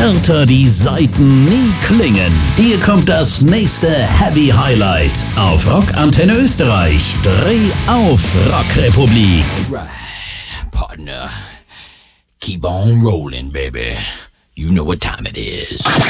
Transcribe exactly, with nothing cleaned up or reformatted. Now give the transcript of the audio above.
härter die Saiten nie klingen. Hier kommt das nächste Heavy Highlight auf Rockantenne Österreich. Dreh auf Rockrepublik. Right, partner. Keep on rolling, baby. You know what time it is.